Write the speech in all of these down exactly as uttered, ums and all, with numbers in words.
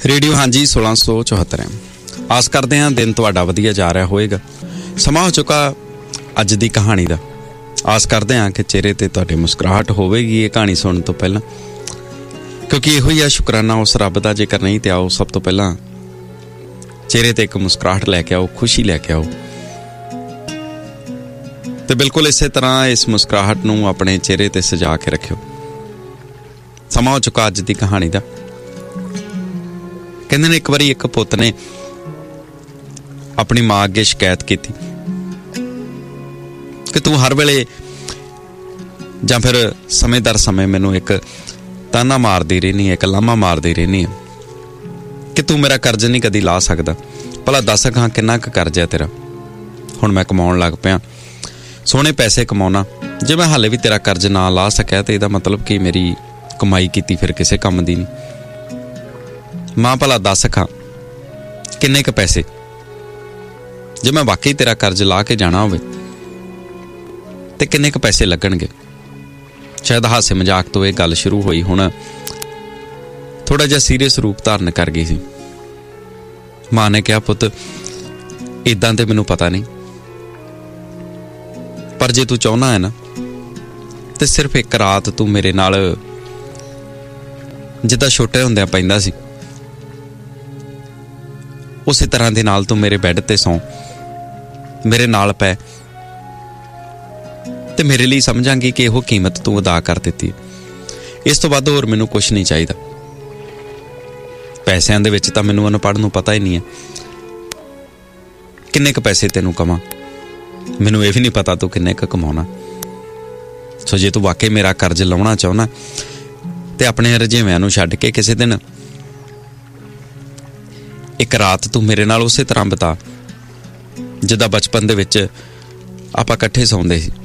Radio ਹਾਂਜੀ सोलह सौ चौहत्तर ਹੈ। ਆਸ ਕਰਦੇ ਹਾਂ ਦਿਨ ਤੁਹਾਡਾ ਵਧੀਆ ਜਾ ਰਿਹਾ ਹੋਵੇਗਾ। ਸਮਾਂ ਹੋ ਚੁੱਕਾ ਅੱਜ ਦੀ ਕਹਾਣੀ ਦਾ। ਆਸ ਕਰਦੇ ਹਾਂ ਕਿ ਚਿਹਰੇ ਤੇ ਤੁਹਾਡੀ ਮੁਸਕਰਾਹਟ ਹੋਵੇਗੀ ਇਹ ਕਹਾਣੀ ਸੁਣਨ ਤੋਂ ਪਹਿਲਾਂ, ਕਿਉਂਕਿ ਇਹੋ ਹੀ ਆ ਸ਼ੁਕਰਾਨਾ ਉਸ ਰੱਬ ਦਾ। ਜੇਕਰ ਨਹੀਂ ਤੇ ਆਓ ਸਭ ਤੋਂ ਪਹਿਲਾਂ ਚਿਹਰੇ ਤੇ ਇੱਕ ਮੁਸਕਰਾਹਟ ਲੈ ਕੇ ਆਓ, ਖੁਸ਼ੀ ਲੈ ਕੇ ਆਓ। ਤੇ ਬਿਲਕੁਲ ਇਸੇ ਤਰ੍ਹਾਂ ਇਸ ਮੁਸਕਰਾਹਟ ਨੂੰ ਆਪਣੇ ਚਿਹਰੇ ਤੇ ਸਜਾ ਕੇ ਰੱਖਿਓ। ਸਮਾਂ ਹੋ ਚੁੱਕਾ ਅੱਜ ਦੀ ਕਹਾਣੀ ਦਾ। ਕਹਿੰਦੇ ਨੇ ਇੱਕ ਵਾਰੀ ਇੱਕ ਪੁੱਤ ਨੇ ਆਪਣੀ ਮਾਂ ਅੱਗੇ ਸ਼ਿਕਾਇਤ ਕੀਤੀ ਕਿ ਤੂੰ ਹਰ ਵੇਲੇ ਜਾਂ ਫਿਰ ਸਮੇਂ ਦਰ ਸਮੇਂ ਮੈਨੂੰ ਇੱਕ ਤਾਨਾ ਮਾਰਦੀ ਰਹਿੰਦੀ ਹੈ, ਇੱਕ ਲਾਮਾ ਮਾਰਦੀ ਰਹਿੰਦੀ ਹੈ ਕਿ ਤੂੰ ਮੇਰਾ ਕਰਜ਼ ਨਹੀਂ ਕਦੀ ਲਾ ਸਕਦਾ। ਭਲਾ ਦੱਸ ਖਾਂ ਕਿੰਨਾ ਕੁ ਕਰਜ਼ ਹੈ ਤੇਰਾ। ਹੁਣ ਮੈਂ ਕਮਾਉਣ ਲੱਗ ਪਿਆ, ਸੋਹਣੇ ਪੈਸੇ ਕਮਾਉਣਾ। ਜੇ ਮੈਂ ਹਾਲੇ ਵੀ ਤੇਰਾ ਕਰਜ਼ ਨਾ ਲਾ ਸਕਿਆ ਤੇ ਇਹਦਾ ਮਤਲਬ ਕਿ ਮੇਰੀ ਕਮਾਈ ਕੀਤੀ ਫਿਰ ਕਿਸੇ ਕੰਮ ਦੀ ਨਹੀਂ। ਮਾਂ ਭਲਾ ਦੱਸ ਖਾਂ ਕਿੰਨੇ ਕੁ ਪੈਸੇ, ਜੇ ਮੈਂ ਵਾਕਈ ਤੇਰਾ ਕਰਜ਼ ਲਾ ਕੇ ਜਾਣਾ ਹੋਵੇ ਤੇ ਕਿੰਨੇ ਕੁ ਪੈਸੇ ਲੱਗਣਗੇ। ਸ਼ਾਇਦ ਹਾਸੇ ਮਜ਼ਾਕ ਤੋਂ ਇਹ ਗੱਲ ਸ਼ੁਰੂ ਹੋਈ, ਹੁਣ ਥੋੜਾ ਜਿਹਾ ਸੀਰੀਅਸ ਰੂਪ ਧਾਰਨ ਕਰ ਗਈ ਸੀ। ਮਾਂ ਨੇ ਕਿਹਾ, ਪੁੱਤ ਏਦਾਂ ਤੇ ਮੈਨੂੰ ਪਤਾ ਨਹੀਂ, ਪਰ ਜੇ ਤੂੰ ਚਾਹੁੰਦਾ ਹੈ ਨਾ ਤੇ ਸਿਰਫ ਇੱਕ ਰਾਤ ਤੂੰ ਮੇਰੇ ਨਾਲ ਜਿੱਦਾਂ ਛੋਟੇ ਹੁੰਦਿਆਂ ਪੈਂਦਾ ਸੀ ਉਸੇ ਤਰ੍ਹਾਂ ਦੇ ਨਾਲ ਤੂੰ ਮੇਰੇ ਬੈੱਡ ਤੇ ਸੌਂ, ਮੇਰੇ ਨਾਲ ਪੈ, ਤੇ ਮੇਰੇ ਲਈ ਸਮਝਾਂਗੀ ਕਿ ਇਹੋ ਕੀਮਤ ਤੂੰ ਅਦਾ ਕਰ ਦਿੱਤੀ। ਇਸ ਤੋਂ ਵੱਧ ਹੋਰ ਮੈਨੂੰ ਕੁਛ ਨਹੀਂ ਚਾਹੀਦਾ। ਪੈਸਿਆਂ ਦੇ ਵਿੱਚ ਤਾਂ ਮੈਨੂੰ ਅਨਪੜ੍ਹ ਨੂੰ ਪਤਾ ਹੀ ਨਹੀਂ ਹੈ ਕਿੰਨੇ ਕੁ ਪੈਸੇ ਤੈਨੂੰ ਕਮਾਂ। ਮੈਨੂੰ ਇਹ ਵੀ ਨਹੀਂ ਪਤਾ ਤੂੰ ਕਿੰਨੇ ਕੁ ਕਮਾਉਣਾ। ਸੋ ਜੇ ਤੂੰ ਵਾਕਈ ਮੇਰਾ ਕਰਜ਼ ਲਾਉਣਾ ਚਾਹੁੰਦਾ ਤੇ ਆਪਣੇ ਰੁਝੇਵਿਆਂ ਨੂੰ ਛੱਡ ਕੇ ਕਿਸੇ ਦਿਨ ਇੱਕ ਰਾਤ ਤੂੰ ਮੇਰੇ ਨਾਲ ਉਸੇ ਤਰ੍ਹਾਂ ਬਿਤਾ ਜਿੱਦਾਂ ਬਚਪਨ ਦੇ ਵਿੱਚ ਆਪਾਂ ਇਕੱਠੇ ਸੌਂਦੇ ਸੀ।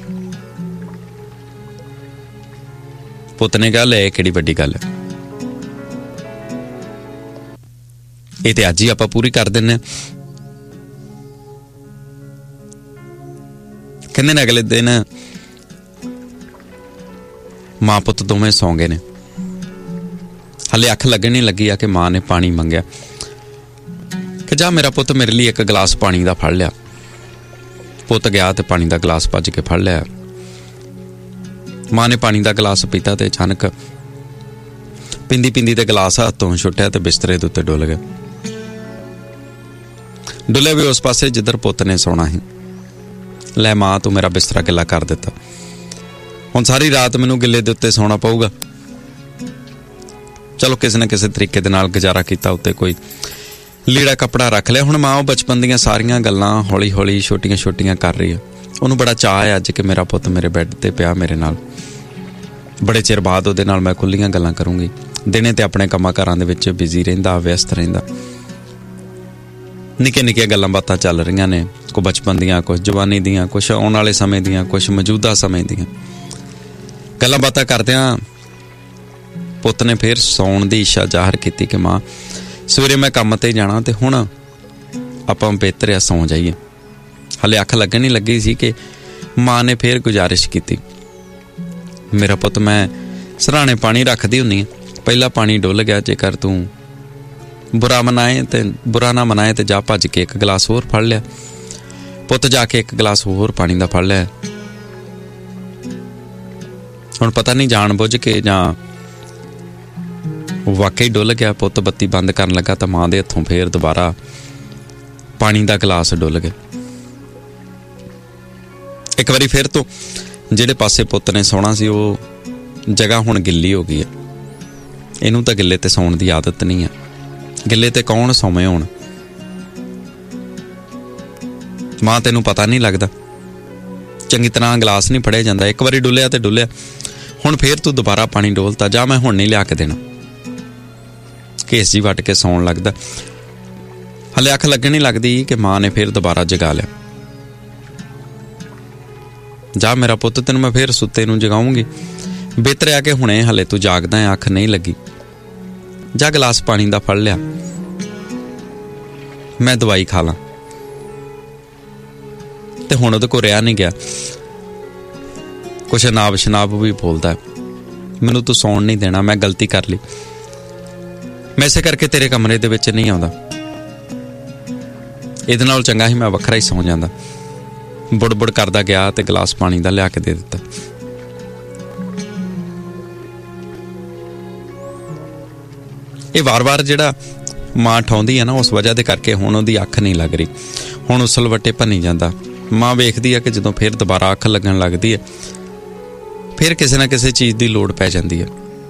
ਪੁੱਤ ਨੇ ਗੱਲ ਹੈ, ਕਿਹੜੀ ਵੱਡੀ ਗੱਲ ਹੈ, ਇਹ ਤੇ ਅੱਜ ਹੀ ਆਪਾਂ ਪੂਰੀ ਕਰ ਦਿੰਦੇ ਹਾਂ। ਕਹਿੰਦੇ ਨੇ ਅਗਲੇ ਦਿਨ ਮਾਂ ਪੁੱਤ ਦੋਵੇਂ ਸੌਂ ਗਏ ਨੇ। ਹਾਲੇ ਅੱਖ ਲੱਗਣ ਨਹੀਂ ਲੱਗੀ ਆ ਕਿ ਮਾਂ ਨੇ ਪਾਣੀ ਮੰਗਿਆ ਕਿ ਜਾ ਮੇਰਾ ਪੁੱਤ ਮੇਰੇ ਲਈ ਇੱਕ ਗਲਾਸ ਪਾਣੀ ਦਾ ਫੜ ਲਿਆ। ਪੁੱਤ ਗਿਆ ਤੇ ਪਾਣੀ ਦਾ ਗਲਾਸ ਭੱਜ ਕੇ ਫੜ ਲਿਆ। ਮਾਂ ਨੇ ਪਾਣੀ ਦਾ ਗਲਾਸ ਪੀਤਾ ਤੇ ਅਚਾਨਕ ਪਿੰਦੀ ਪਿੰਦੀ ਤੇ ਗਲਾਸ ਹੱਥੋਂ ਛੁੱਟਿਆ ਤੇ ਬਿਸਤਰੇ ਦੇ ਉੱਤੇ ਡੁੱਲ ਗਿਆ। ਡੁੱਲੇ ਵੀ ਉਸ ਪਾਸੇ ਜਿੱਧਰ ਪੁੱਤ ਨੇ ਸੌਣਾ ਸੀ। ਲੈ ਮਾਂ, ਤੂੰ ਮੇਰਾ ਬਿਸਤਰਾ ਗਿੱਲਾ ਕਰ ਦਿੱਤਾ, ਹੁਣ ਸਾਰੀ ਰਾਤ ਮੈਨੂੰ ਗਿੱਲੇ ਦੇ ਉੱਤੇ ਸੌਣਾ ਪਊਗਾ। ਚਲੋ ਕਿਸੇ ਨਾ ਕਿਸੇ ਤਰੀਕੇ ਦੇ ਨਾਲ ਗੁਜ਼ਾਰਾ ਕੀਤਾ, ਉੱਤੇ ਕੋਈ ਲੀੜਾ ਕੱਪੜਾ ਰੱਖ ਲਿਆ। ਹੁਣ ਮਾਂ ਉਹ ਬਚਪਨ ਦੀਆਂ ਸਾਰੀਆਂ ਗੱਲਾਂ ਹੌਲੀ ਹੌਲੀ ਛੋਟੀਆਂ ਛੋਟੀਆਂ ਕਰ ਰਹੀ ਆ। ਉਹਨੂੰ ਬੜਾ ਚਾਅ ਹੈ ਅੱਜ ਕਿ ਮੇਰਾ ਪੁੱਤ ਮੇਰੇ ਬੈੱਡ ਤੇ ਪਿਆ ਮੇਰੇ ਨਾਲ। ਬੜੇ ਚਿਰ ਬਾਅਦ ਉਹਦੇ ਨਾਲ ਮੈਂ ਖੁੱਲੀਆਂ ਗੱਲਾਂ ਕਰੂੰਗੀ। ਦਿਨੇ ਤੇ ਆਪਣੇ ਕੰਮਾਂ ਕਾਰਾਂ ਦੇ ਵਿੱਚ ਬਿਜ਼ੀ ਰਹਿੰਦਾ, ਵਿਅਸਤ ਰਹਿੰਦਾ। ਨਿੱਕੀਆਂ ਨਿੱਕੀਆਂ ਗੱਲਾਂ ਬਾਤਾਂ ਚੱਲ ਰਹੀਆਂ ਨੇ, ਕੁਝ ਬਚਪਨ ਦੀਆਂ, ਕੁਝ ਜਵਾਨੀ ਦੀਆਂ, ਕੁਝ ਆਉਣ ਵਾਲੇ ਸਮੇਂ ਦੀਆਂ, ਕੁਝ ਮੌਜੂਦਾ ਸਮੇਂ ਦੀਆਂ ਗੱਲਾਂ ਬਾਤਾਂ ਕਰਦਿਆਂ ਪੁੱਤ ਨੇ ਫਿਰ ਸੌਣ ਦੀ ਇੱਛਾ ਜ਼ਾਹਰ ਕੀਤੀ ਕਿ ਮਾਂ ਸਵੇਰੇ ਮੈਂ ਕੰਮ ਤੇ ਜਾਣਾ ਤੇ ਹੁਣ ਆਪਾਂ ਬਿਹਤਰ ਆ ਸੌਂ ਜਾਈਏ। ਹਾਲੇ ਅੱਖ ਲੱਗਣ ਨਹੀਂ ਲੱਗੀ ਸੀ ਕਿ ਮਾਂ ਨੇ ਫਿਰ ਗੁਜ਼ਾਰਿਸ਼ ਕੀਤੀ, ਮੇਰਾ ਪੁੱਤ ਮੈਂ ਸਰਾਣੇ ਪਾਣੀ ਰੱਖਦੀ ਹੁੰਦੀ ਹਾਂ, ਪਹਿਲਾ ਪਾਣੀ ਡੁੱਲ ਗਿਆ, ਜੇਕਰ ਤੂੰ ਬੁਰਾ ਮਨਾਏ ਤੇ ਬੁਰਾ ਨਾ ਮਨਾਏ ਤੇ ਜਾ ਭੱਜ ਕੇ ਇੱਕ ਗਲਾਸ ਹੋਰ ਫੜ ਲਿਆ। ਪੁੱਤ ਜਾ ਕੇ ਇੱਕ ਗਲਾਸ ਹੋਰ ਪਾਣੀ ਦਾ ਫੜ ਲਿਆ। ਹੁਣ ਪਤਾ ਨਹੀਂ ਜਾਣ ਬੁੱਝ ਕੇ ਜਾਂ ਵਾਕਈ ਡੁੱਲ ਗਿਆ। ਪੁੱਤ ਬੱਤੀ ਬੰਦ ਕਰਨ ਲੱਗਾ ਤਾਂ ਮਾਂ ਦੇ ਹੱਥੋਂ ਫੇਰ ਦੁਬਾਰਾ ਪਾਣੀ ਦਾ ਗਲਾਸ ਡੁੱਲ ਗਿਆ। ਇੱਕ ਵਾਰੀ ਫਿਰ ਤੋਂ ਜਿਹੜੇ ਪਾਸੇ ਪੁੱਤ ਨੇ ਸੌਣਾ ਸੀ ਉਹ ਜਗ੍ਹਾ ਹੁਣ ਗਿੱਲੀ ਹੋ ਗਈ ਹੈ। ਇਹਨੂੰ ਤਾਂ ਗਿੱਲੇ ਤੇ ਸੌਣ ਦੀ ਆਦਤ ਨਹੀਂ ਹੈ। ਗਿੱਲੇ ਤੇ ਕੌਣ ਸੌਵੇਂ ਹੁਣ। ਮਾਂ ਤੈਨੂੰ ਪਤਾ ਨਹੀਂ ਲੱਗਦਾ, ਚੰਗੀ ਤਰ੍ਹਾਂ ਗਲਾਸ ਨਹੀਂ ਫੜਿਆ ਜਾਂਦਾ। ਇੱਕ ਵਾਰੀ ਡੁੱਲਿਆ ਤੇ ਡੁੱਲਿਆ, ਹੁਣ ਫੇਰ ਤੂੰ ਦੁਬਾਰਾ ਪਾਣੀ ਡੋਲਤਾ। ਜਾ ਮੈਂ ਹੁਣ ਨਹੀਂ ਲਿਆ ਕੇ ਦੇਣਾ। ਘੇਸ ਜੀ ਵੱਟ ਕੇ ਸੌਣ ਲੱਗਦਾ। ਹਲੇ ਅੱਖ ਲੱਗਣ ਨਹੀਂ ਲੱਗਦੀ ਕਿ ਮਾਂ ਨੇ ਫਿਰ ਦੁਬਾਰਾ ਜਗਾ ਲਿਆ। ਜਾ ਮੇਰਾ ਪੁੱਤ, ਤੈਨੂੰ ਮੈਂ ਫਿਰ ਸੁੱਤੇ ਨੂੰ ਜਗਾਉਂਗੀ। ਬਿਹਤਰ ਆ ਕਿ ਹੁਣੇ ਹਲੇ ਤੂੰ ਜਾਗਦਾ ਹੈ, ਅੱਖ ਨਹੀਂ ਲੱਗੀ। ਜਾ ਗਲਾਸ ਪਾਣੀ ਦਾ ਫੜ ਲਿਆ, ਮੈਂ ਦਵਾਈ ਖਾ ਲਾਂ। ਤੇ ਹੁਣ ਉਹਦੇ ਕੋਲ ਰਿਹਾ ਨਹੀਂ ਗਿਆ। ਕੁਛ ਅਨਾਬ ਸ਼ਨਾਬ ਵੀ ਬੋਲਦਾ, ਮੈਨੂੰ ਤੂੰ ਸੌਣ ਨਹੀਂ ਦੇਣਾ, ਮੈਂ ਗਲਤੀ ਕਰ ਲਈ। ਮੈਂ ਇਸੇ ਕਰਕੇ ਤੇਰੇ ਕਮਰੇ ਦੇ ਵਿੱਚ ਨਹੀਂ ਆਉਂਦਾ। ਇਹਦੇ ਨਾਲ ਚੰਗਾ ਹੀ ਮੈਂ ਵੱਖਰਾ ਹੀ ਸੌਂ ਜਾਂਦਾ। ਬੁੜ-ਬੁੜ ਕਰਦਾ ਗਿਆ ਤੇ ਗਲਾਸ ਪਾਣੀ ਦਾ ਲਿਆ ਕੇ ਦੇ ਦਿੱਤਾ। ਇਹ ਵਾਰ-ਵਾਰ ਜਿਹੜਾ ਮਾਂ ਠਾਉਂਦੀ ਹੈ ਨਾ, ਉਸ ਵਜ੍ਹਾ ਦੇ ਕਰਕੇ ਹੁਣ ਉਹਦੀ ਅੱਖ ਨਹੀਂ ਲੱਗ ਰਹੀ। ਹੁਣ ਉਸਲਵੱਟੇ ਭੰਨੀ ਜਾਂਦਾ। ਮਾਂ ਵੇਖਦੀ ਹੈ ਕਿ ਜਦੋਂ ਫਿਰ ਦੁਬਾਰਾ ਅੱਖ ਲੱਗਣ ਲੱਗਦੀ ਹੈ, ਫਿਰ ਕਿਸੇ ਨਾ ਕਿਸੇ ਚੀਜ਼ ਦੀ ਲੋੜ ਪੈ ਜਾਂਦੀ ਹੈ।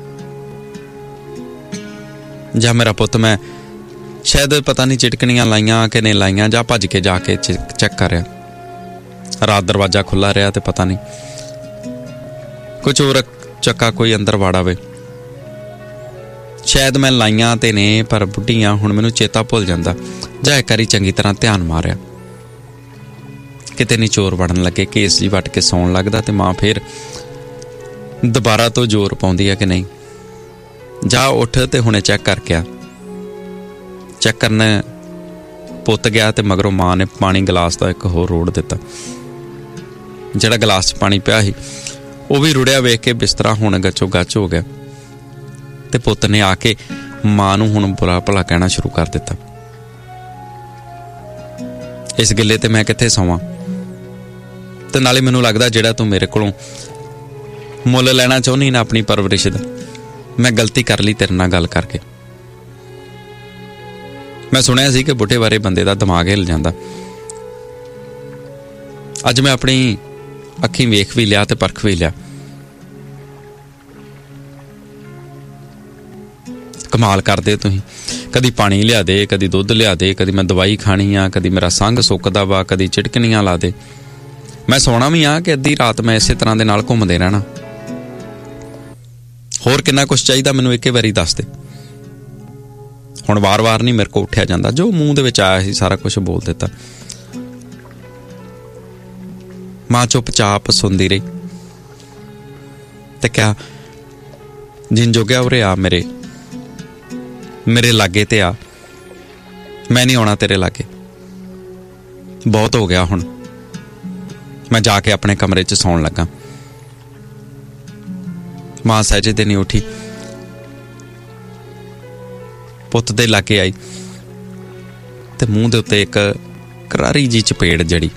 ਜਾਂ ਮੇਰਾ ਪੁੱਤ, ਮੈਂ ਸ਼ਾਇਦ ਪਤਾ ਨਹੀਂ ਚਿਟਕਣੀਆਂ ਲਾਈਆਂ ਕਿ ਨਹੀਂ ਲਾਈਆਂ, ਜਾਂ ਭੱਜ ਕੇ ਜਾ ਕੇ ਚੈੱਕ ਕਰਿਆ। ਰਾਤ ਦਰਵਾਜ਼ਾ ਖੁੱਲ੍ਹਾ ਰਿਹਾ ਤੇ ਪਤਾ ਨਹੀਂ ਕੋਈ ਚੋਰ ਚੱਕਾ ਕੋਈ ਅੰਦਰ ਵਾੜਾਵੇ। ਸ਼ਾਇਦ ਮੈਂ ਲਾਈਆਂ ਤੇ ਨੇ, ਪਰ ਬੁੱਢੀਆਂ ਹੁਣ ਮੈਨੂੰ ਚੇਤਾ ਭੁੱਲ ਜਾਂਦਾ। ਜਾਂ ਇੱਕ ਵਾਰੀ ਚੰਗੀ ਤਰ੍ਹਾਂ ਧਿਆਨ ਮਾਰਿਆ, ਕਿਤੇ ਨਹੀਂ ਚੋਰ ਵੜਨ ਲੱਗੇ। ਕੇਸ ਜੀ ਵੱਟ ਕੇ ਸੌਣ ਲੱਗਦਾ ਤੇ ਮਾਂ ਫਿਰ ਦੁਬਾਰਾ ਤੋਂ ਜ਼ੋਰ ਪਾਉਂਦੀ ਹੈ ਕਿ ਨਹੀਂ, ਜਾ ਉੱਠ ਤੇ ਹੁਣੇ ਚੈੱਕ ਕਰਕੇ ਆ। ਚੈੱਕ ਕਰਨ ਪੁੱਤ ਗਿਆ ਤੇ ਮਗਰੋਂ ਮਾਂ ਨੇ ਪਾਣੀ ਗਲਾਸ ਦਾ ਇੱਕ ਹੋਰ ਰੋੜ ਦਿੱਤਾ। ਜਿਹੜਾ ਗਲਾਸ 'ਚ ਪਾਣੀ ਪਿਆ ਸੀ ਉਹ ਵੀ ਰੁੜਿਆ ਵੇਖ ਕੇ ਬਿਸਤਰਾ ਹੁਣ ਗੱਚੋ ਗੱਚ ਹੋ ਗਿਆ ਤੇ ਪੁੱਤ ਨੇ ਆ ਕੇ ਮਾਂ ਨੂੰ ਹੁਣ ਬੁਰਾ ਭਲਾ ਕਹਿਣਾ ਸ਼ੁਰੂ ਕਰ ਦਿੱਤਾ। ਇਸ ਗਿੱਲੇ ਤੇ ਮੈਂ ਕਿੱਥੇ ਸੌਵਾਂ, ਤੇ ਨਾਲੇ ਮੈਨੂੰ ਲੱਗਦਾ ਜਿਹੜਾ ਤੂੰ ਮੇਰੇ ਕੋਲੋਂ ਮੁੱਲ ਲੈਣਾ ਚਾਹੁੰਦੀ ਨਾ ਆਪਣੀ ਪਰਵਰਿਸ਼ ਦਾ, ਮੈਂ ਗਲਤੀ ਕਰ ਲਈ ਤੇਰੇ ਨਾਲ ਗੱਲ ਕਰਕੇ। ਮੈਂ ਸੁਣਿਆ ਸੀ ਕਿ ਬੁੱਢੇ ਬਾਰੇ ਬੰਦੇ ਦਾ ਦਿਮਾਗ ਹਿੱਲ ਜਾਂਦਾ। ਅੱਜ ਮੈਂ ਆਪਣੀ ਅੱਖੀਂ ਵੇਖ ਵੀ ਲਿਆ ਤੇ ਪਰਖ ਵੀ ਲਿਆ। ਕਮਾਲ ਕਰਦੇ ਤੁਸੀਂ। ਕਦੀ ਪਾਣੀ ਲਿਆ ਦੇ, ਕਦੀ ਦੁੱਧ ਲਿਆ ਦੇ, ਕਦੀ ਮੈਂ ਦਵਾਈ ਖਾਣੀ ਆ, ਕਦੀ ਮੇਰਾ ਸੰਗ ਸੁੱਕਦਾ ਵਾ, ਕਦੀ ਚਿਟਕਣੀਆਂ ਲਾ ਦੇ। ਮੈਂ ਸੌਣਾ ਵੀ ਆ ਕਿ ਅੱਧੀ ਰਾਤ ਮੈਂ ਇਸੇ ਤਰ੍ਹਾਂ ਦੇ ਨਾਲ ਘੁੰਮਦੇ ਰਹਿਣਾ। ਹੋਰ ਕਿੰਨਾ ਕੁਛ ਚਾਹੀਦਾ ਮੈਨੂੰ ਇੱਕੇ ਵਾਰੀ ਦੱਸ ਦੇ। ਹੁਣ ਵਾਰ-ਵਾਰ ਨਹੀਂ ਮੇਰੇ ਕੋਲ ਉੱਠਿਆ ਜਾਂਦਾ। ਜੋ ਮੂੰਹ ਦੇ ਵਿੱਚ ਆਇਆ ਸੀ ਸਾਰਾ ਕੁਛ ਬੋਲ ਦਿੱਤਾ। ਮਾਂ ਚੁੱਪਚਾਪ ਸੁਣਦੀ ਰਹੀ ਤੇ ਕਿਹਾ, ਜਿਨ ਜੋਗਿਆ ਉਰੇ ਆ, ਮੇਰੇ ਮੇਰੇ ਲਾਗੇ ਤੇ ਆ। ਮੈਂ ਨਹੀਂ ਆਉਣਾ ਤੇਰੇ ਲਾਗੇ, ਬਹੁਤ ਹੋ ਗਿਆ ਹੁਣ। ਮੈਂ ਜਾ ਕੇ ਆਪਣੇ ਕਮਰੇ 'ਚ ਸੌਣ ਲੱਗਾ। ਮਾਂ ਸਹਿਜੇ ਤੇ ਨਹੀਂ ਉੱਠੀ, ਪੁੱਤ ਦੇ ਲਾਗੇ ਆਈ ਤੇ ਮੂੰਹ ਦੇ ਉੱਤੇ ਇੱਕ ਕਰਾਰੀ ਜੀ ਚਪੇੜ ਜੜੀ।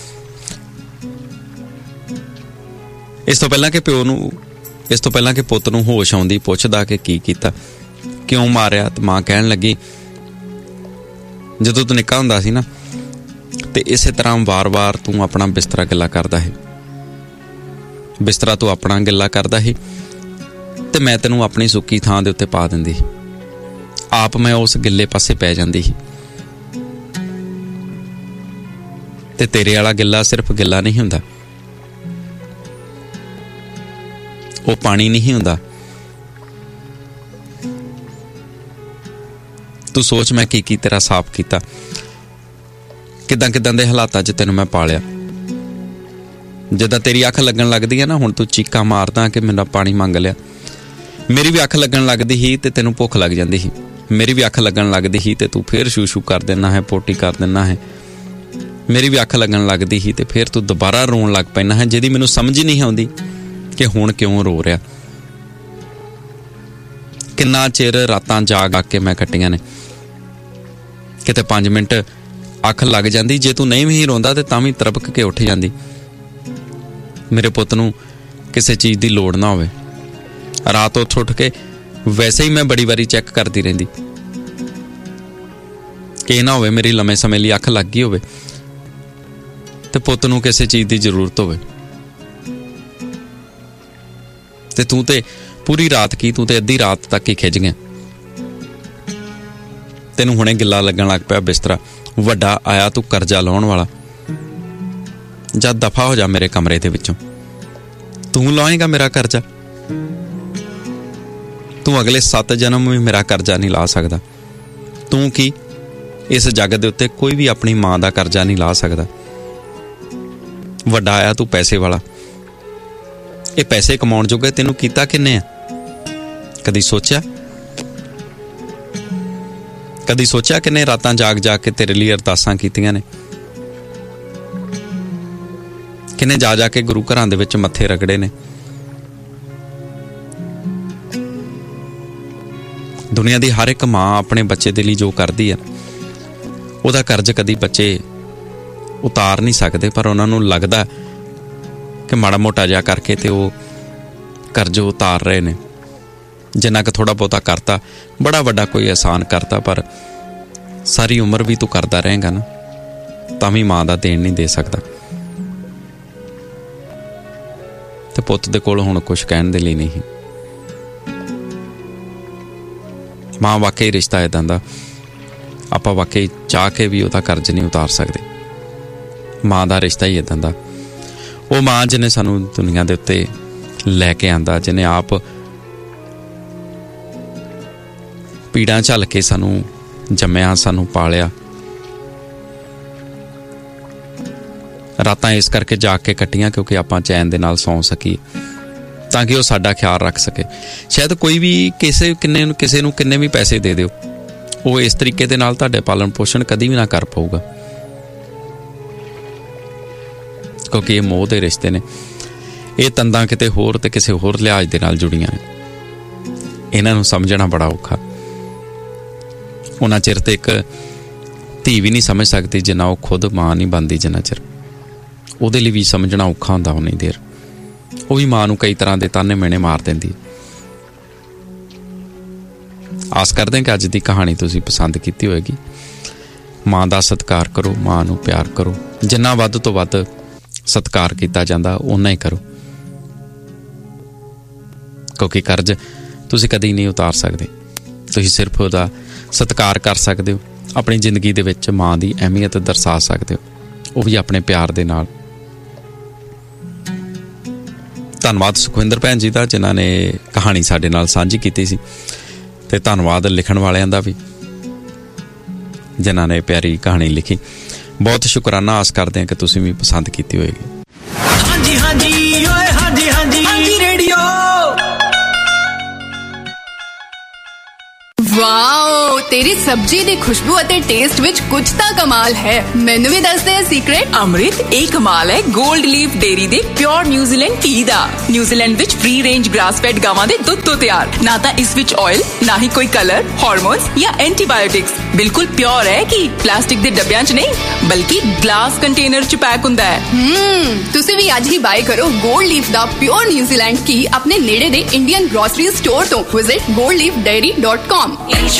ਇਸ ਤੋਂ ਪਹਿਲਾਂ ਕਿ ਪਿਓ ਨੂੰ ਇਸ ਤੋਂ ਪਹਿਲਾਂ ਕਿ ਪੁੱਤ ਨੂੰ ਹੋਸ਼ ਆਉਂਦੀ, ਪੁੱਛਦਾ ਕਿ ਕੀ ਕੀਤਾ, ਕਿਉਂ ਮਾਰਿਆ, ਤੇ ਮਾਂ ਕਹਿਣ ਲੱਗੀ, ਜਦੋਂ ਤੂੰ ਨਿੱਕਾ ਹੁੰਦਾ ਸੀ ਨਾ ਤੇ ਇਸੇ ਤਰ੍ਹਾਂ ਵਾਰ-ਵਾਰ ਤੂੰ ਆਪਣਾ ਬਿਸਤਰਾ ਗਿੱਲਾ ਕਰਦਾ ਹੈ। ਬਿਸਤਰਾ ਤੂੰ ਆਪਣਾ ਗਿੱਲਾ ਕਰਦਾ ਸੀ ਤੇ ਮੈਂ ਤੈਨੂੰ ਆਪਣੀ ਸੁੱਕੀ ਥਾਂ ਦੇ ਉੱਤੇ ਪਾ ਦਿੰਦੀ ਸੀ। ਆਪ ਮੈਂ ਉਸ ਗਿੱਲੇ ਪਾਸੇ ਪੈ ਜਾਂਦੀ ਸੀ। ਤੇ ਤੇਰੇ ਵਾਲਾ ਗਿੱਲਾ ਸਿਰਫ ਗਿੱਲਾ ਨਹੀਂ ਹੁੰਦਾ, ਉਹ ਪਾਣੀ ਨਹੀਂ ਹੁੰਦਾ। ਤੂੰ ਸੋਚ ਮੈਂ ਕੀ ਕੀ ਤੇਰਾ ਸਾਫ਼ ਕੀਤਾ, ਕਿੱਦਾਂ ਕਿੱਦਾਂ ਦੇ ਹਾਲਾਤਾਂ 'ਚ ਤੈਨੂੰ ਮੈਂ ਪਾਲਿਆ। ਜਿੱਦਾਂ ਤੇਰੀ ਅੱਖ ਲੱਗਣ ਲੱਗਦੀ ਹੈ ਨਾ, ਹੁਣ ਤੂੰ ਚੀਕਾਂ ਮਾਰਦਾ ਕਿ ਮੇਰਾ ਪਾਣੀ ਮੰਗ ਲਿਆ। ਮੇਰੀ ਵੀ ਅੱਖ ਲੱਗਣ ਲੱਗਦੀ ਸੀ ਤੇ ਤੈਨੂੰ ਭੁੱਖ ਲੱਗ ਜਾਂਦੀ ਸੀ। ਮੇਰੀ ਵੀ ਅੱਖ ਲੱਗਣ ਲੱਗਦੀ ਸੀ ਤੇ ਤੂੰ ਫਿਰ ਸ਼ੂ ਸ਼ੂ ਕਰ ਦਿੰਦਾ ਹੈ, ਪੋਟੀ ਕਰ ਦਿੰਦਾ ਹੈ। ਮੇਰੀ ਵੀ ਅੱਖ ਲੱਗਣ ਲੱਗਦੀ ਸੀ ਤੇ ਫਿਰ ਤੂੰ ਦੁਬਾਰਾ ਰੋਣ ਲੱਗ ਪੈਂਦਾ ਹੈ, ਜਿਹਦੀ ਮੈਨੂੰ ਸਮਝ ਹੀ ਨਹੀਂ ਆਉਂਦੀ ਕਿ ਹੁਣ ਕਿਉਂ ਰੋ ਰਿਹਾ। ਕਿੰਨਾ ਚਿਰ ਰਾਤਾਂ ਜਾਗ ਆ ਕੇ ਮੈਂ ਕੱਟੀਆਂ ਨੇ। ਕਿਤੇ ਪੰਜ ਮਿੰਟ ਅੱਖ ਲੱਗ ਜਾਂਦੀ, ਜੇ ਤੂੰ ਨਹੀਂ ਵੀ ਰੋਂਦਾ ਤੇ ਤਾਂ ਵੀ ਤਰਪਕ ਕੇ ਉੱਠ ਜਾਂਦੀ। ਮੇਰੇ ਪੁੱਤ ਨੂੰ ਕਿਸੇ ਚੀਜ਼ ਦੀ ਲੋੜ ਨਾ ਹੋਵੇ। ਰਾਤ ਉੱਠ ਉੱਠ ਕੇ ਵੈਸੇ ਹੀ ਮੈਂ ਬੜੀ ਵਾਰੀ ਚੈੱਕ ਕਰਦੀ ਰਹਿੰਦੀ ਕਿ ਇਹ ਨਾ ਹੋਵੇ ਮੇਰੀ ਲੰਮੇ ਸਮੇਂ ਲਈ ਅੱਖ ਲੱਗ ਗਈ ਹੋਵੇ ਤੇ ਪੁੱਤ ਨੂੰ ਕਿਸੇ ਚੀਜ਼ ਦੀ ਜ਼ਰੂਰਤ ਹੋਵੇ। ਤੇ ਤੂੰ ਤੇ ਪੂਰੀ ਰਾਤ ਕੀ, ਤੂੰ ਤੇ ਅੱਧੀ ਰਾਤ ਤੱਕ ਹੀ ਖਿੱਚ ਗਿਆ। ਤੈਨੂੰ ਹੁਣੇ ਗਿੱਲਾ ਲੱਗਣ ਲੱਗ ਪਿਆ ਬਿਸਤਰਾ। ਵੱਡਾ ਆਇਆ ਤੂੰ ਕਰਜ਼ਾ ਲਾਉਣ ਵਾਲਾ। ਜਦ ਦਫਾ ਹੋ ਜਾ ਮੇਰੇ ਕਮਰੇ ਦੇ ਵਿੱਚੋਂ। ਤੂੰ ਲਾਏਗਾ ਮੇਰਾ ਕਰਜ਼ਾ? ਤੂੰ ਅਗਲੇ ਸੱਤ ਜਨਮ ਵੀ ਮੇਰਾ ਕਰਜ਼ਾ ਨਹੀਂ ਲਾ ਸਕਦਾ। ਤੂੰ ਕੀ, ਇਸ ਜੱਗ ਦੇ ਉੱਤੇ ਕੋਈ ਵੀ ਆਪਣੀ ਮਾਂ ਦਾ ਕਰਜ਼ਾ ਨਹੀਂ ਲਾ ਸਕਦਾ। ਵੱਡਾ ਆਇਆ ਤੂੰ ਪੈਸੇ ਵਾਲਾ। ਇਹ ਪੈਸੇ ਕਮਾਉਣ ਜੋਗੇ ਤੈਨੂੰ ਕੀਤਾ ਕਿੰਨੇ ਆ? ਕਦੀ ਸੋਚਿਆ? ਕਦੀ ਸੋਚਿਆ ਕਿੰਨੇ ਰਾਤਾਂ ਜਾਗ ਜਾ ਕੇ ਤੇਰੇ ਲਈ ਅਰਦਾਸਾਂ ਕੀਤੀਆਂ ਨੇ? ਕਿੰਨੇ ਜਾ ਜਾ ਕੇ ਗੁਰੂ ਘਰਾਂ ਦੇ ਵਿੱਚ ਮੱਥੇ ਰਗੜੇ ਨੇ? ਦੁਨੀਆ ਦੀ ਹਰ ਇੱਕ ਮਾਂ ਆਪਣੇ ਬੱਚੇ ਦੇ ਲਈ ਜੋ ਕਰਦੀ ਹੈ ਉਹਦਾ ਕਰਜ਼ ਕਦੀ ਬੱਚੇ ਉਤਾਰ ਨਹੀਂ ਸਕਦੇ, ਪਰ ਉਹਨਾਂ ਨੂੰ ਲੱਗਦਾ ਕਿ ਮਾੜਾ ਮੋਟਾ ਜਿਹਾ ਕਰਕੇ ਤੇ ਉਹ ਕਰਜ਼ ਉਤਾਰ ਰਹੇ ਨੇ। ਜਿੰਨਾ ਕੁ ਥੋੜ੍ਹਾ ਬਹੁਤਾ ਕਰਤਾ, ਬੜਾ ਵੱਡਾ ਕੋਈ ਆਸਾਨ ਕਰਤਾ, ਪਰ ਸਾਰੀ ਉਮਰ ਵੀ ਤੂੰ ਕਰਦਾ ਰਹੇਗਾ ਨਾ ਤਾਂ ਵੀ ਮਾਂ ਦਾ ਦੇਣ ਨਹੀਂ ਦੇ ਸਕਦਾ। ਤੇ ਪੁੱਤ ਦੇ ਕੋਲ ਹੁਣ ਕੁਛ ਕਹਿਣ ਦੇ ਲਈ ਨਹੀਂ। ਮਾਂ ਵਾਕਈ ਰਿਸ਼ਤਾ ਇੱਦਾਂ ਦਾ, ਆਪਾਂ ਵਾਕਈ ਚਾਹ ਕੇ ਵੀ ਉਹਦਾ ਕਰਜ਼ ਨਹੀਂ ਉਤਾਰ ਸਕਦੇ। ਮਾਂ ਦਾ ਰਿਸ਼ਤਾ ਹੀ ਇੱਦਾਂ ਦਾ। ਉਹ ਮਾਂ ਜਿਹਨੇ ਸਾਨੂੰ ਦੁਨੀਆ ਦੇ ਉੱਤੇ ਲੈ ਕੇ ਆਂਦਾ, ਜਿਹਨੇ ਆਪ ਪੀੜਾਂ ਝੱਲ ਕੇ ਸਾਨੂੰ ਜੰਮਿਆ, ਸਾਨੂੰ ਪਾਲਿਆ, ਰਾਤਾਂ ਇਸ ਕਰਕੇ ਜਾਗ ਕੇ ਕੱਟੀਆਂ ਕਿਉਂਕਿ ਆਪਾਂ ਚੈਨ ਦੇ ਨਾਲ ਸੌਂ ਸਕੀਏ, ਤਾਂ ਕਿ ਉਹ ਸਾਡਾ ਖਿਆਲ ਰੱਖ ਸਕੇ। ਸ਼ਾਇਦ ਕੋਈ ਵੀ ਕਿਸੇ ਕਿੰਨੇ ਨੂੰ ਕਿਸੇ ਨੂੰ ਕਿੰਨੇ ਵੀ ਪੈਸੇ ਦੇ ਦਿਓ, ਉਹ ਇਸ ਤਰੀਕੇ ਦੇ ਨਾਲ ਤੁਹਾਡੇ ਪਾਲਣ ਪੋਸ਼ਣ ਕਦੀ ਵੀ ਨਾ ਕਰ ਪਾਊਗਾ, ਕਿਉਂਕਿ ਇਹ ਮੋਹ ਦੇ ਰਿਸ਼ਤੇ ਨੇ। ਇਹ ਤੰਦਾਂ ਕਿਤੇ ਹੋਰ ਤੇ ਕਿਸੇ ਹੋਰ ਲਿਹਾਜ਼ ਦੇ ਨਾਲ ਜੁੜੀਆਂ ਨੇ। ਇਹਨਾਂ ਨੂੰ ਸਮਝਣਾ ਬੜਾ ਔਖਾ। ਉਹਨਾਂ ਚਿਰ ਤੇ ਇੱਕ ਧੀ ਵੀ ਨਹੀਂ ਸਮਝ ਸਕਦੀ ਜਿੰਨਾ ਉਹ ਖੁਦ ਮਾਂ ਨਹੀਂ ਬਣਦੀ, ਜਿੰਨਾ ਚਿਰ ਉਹਦੇ ਲਈ ਵੀ ਸਮਝਣਾ ਔਖਾ ਹੁੰਦਾ ਉਨੀ ਦੇਰ। ਉਹ ਵੀ ਮਾਂ ਨੂੰ ਕਈ ਤਰ੍ਹਾਂ ਦੇ ਤਾਨੇ ਮਿਹਣੇ ਮਾਰ ਦਿੰਦੀ। ਆਸ ਕਰਦੇ ਹਾਂ ਕਿ ਅੱਜ ਦੀ ਕਹਾਣੀ ਤੁਸੀਂ ਪਸੰਦ ਕੀਤੀ ਹੋਏਗੀ। ਮਾਂ ਦਾ ਸਤਿਕਾਰ ਕਰੋ, ਮਾਂ ਨੂੰ ਪਿਆਰ ਕਰੋ। ਜਿੰਨਾ ਵੱਧ ਤੋਂ ਵੱਧ ਸਤਿਕਾਰ ਕੀਤਾ ਜਾਂਦਾ ਓਨਾ ਹੀ ਕਰੋ, ਕਿਉਂਕਿ ਕਰਜ਼ ਤੁਸੀਂ ਕਦੀ ਨਹੀਂ ਉਤਾਰ ਸਕਦੇ। ਤੁਸੀਂ ਸਿਰਫ ਉਹਦਾ ਸਤਿਕਾਰ ਕਰ ਸਕਦੇ ਹੋ, ਆਪਣੀ ਜ਼ਿੰਦਗੀ ਦੇ ਵਿੱਚ ਮਾਂ ਦੀ ਅਹਿਮੀਅਤ ਦਰਸਾ ਸਕਦੇ ਹੋ, ਉਹ ਵੀ ਆਪਣੇ ਪਿਆਰ ਦੇ ਨਾਲ। ਧੰਨਵਾਦ ਸੁਖਵਿੰਦਰ ਭੈਣ ਜੀ ਦਾ, ਜਿਨ੍ਹਾਂ ਨੇ ਕਹਾਣੀ ਸਾਡੇ ਨਾਲ ਸਾਂਝੀ ਕੀਤੀ ਸੀ, ਤੇ ਧੰਨਵਾਦ ਲਿਖਣ ਵਾਲਿਆਂ ਦਾ ਵੀ ਜਿਨ੍ਹਾਂ ਨੇ ਪਿਆਰੀ ਕਹਾਣੀ ਲਿਖੀ। ਬਹੁਤ ਸ਼ੁਕਰਾਨਾ। ਆਸ ਕਰਦੇ ਹਾਂ ਕਿ ਤੁਸੀਂ ਵੀ ਪਸੰਦ ਕੀਤੀ ਹੋਏਗੀ। ਹਾਂਜੀ ਹਾਂਜੀ ਓਏ ਹਾਂਜੀ ਹਾਂਜੀ ਹਾਂਜੀ ਰੇਡੀਓ। ਵਾਓ, ਤੇਰੀ ਸਬਜ਼ੀ ਦੀ ਖੁਸ਼ਬੂ ਅਤੇ ਟੇਸਟ ਵਿੱਚ ਕੁਝ ਤਾਂ ਕਮਾਲ ਹੈ। ਮੈਨੂੰ ਵੀ ਦੱਸ ਦੇ ਸੀਕ੍ਰੇਟ। ਅੰਮ੍ਰਿਤ, ਇਹ ਕਮਾਲ ਹੈ ਗੋਲਡ ਲੀਫ ਡੇਅਰੀ ਦੇ ਪਿਓਰ ਨਿਊਜ਼ੀਲੈਂਡ ਘੀ ਦਾ। ਨਿਊਜ਼ੀਲੈਂਡ ਵਿੱਚ ਫ੍ਰੀ ਰੇਂਜ ਗ੍ਰਾਸ ਫੈਡ ਗਾਵਾਂ ਦੇ ਦੁੱਧ ਤੋਂ ਤਿਆਰ। ਨਾ ਤਾਂ ਇਸ ਵਿੱਚ ਆਇਲ, ਨਾ ਹੀ ਕੋਈ ਕਲਰ, ਹਾਰਮੋਨਸ ਜਾਂ ਐਂਟੀਬਾਇਓਟਿਕਸ। ਬਿਲਕੁਲ ਪਿਓਰ ਹੈ ਕਿ ਪਲਾਸਟਿਕ ਦੇ ਡੱਬਿਆਂ 'ਚ ਨਹੀਂ, ਬਲਕਿ ਗਲਾਸ ਕੰਟੇਨਰ 'ਚ ਪੈਕ ਹੁੰਦਾ ਹੈ। ਹਮ ਤੁਸੀਂ ਵੀ ਅੱਜ ਹੀ ਬਾਏ ਕਰੋ ਗੋਲਡ ਲੀਫ ਦਾ ਪਿਓਰ ਨਿਊਜ਼ੀਲੈਂਡ ਘੀ ਆਪਣੇ ਨੇੜੇ ਦੇ ਇੰਡੀਅਨ ਗ੍ਰੋਸਰੀ ਸਟੋਰ ਤੋਂ। Visit gold leaf dairy dot com.